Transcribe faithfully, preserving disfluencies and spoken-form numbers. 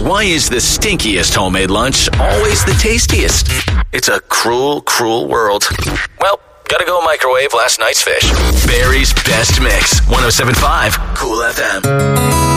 Why is the stinkiest homemade lunch always the tastiest? It's a cruel, cruel world. Well, gotta go microwave last night's fish. Barry's Best Mix, one oh seven point five Cool F M.